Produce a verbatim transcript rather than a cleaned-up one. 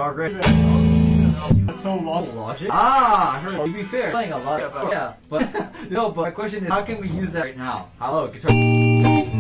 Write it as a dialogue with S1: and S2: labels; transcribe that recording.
S1: progress.
S2: That's so long.
S1: Logic? Ah, I heard. To be fair, playing a lot. Yeah, but no. But my question is, how can we use that right now? How? Oh, guitar.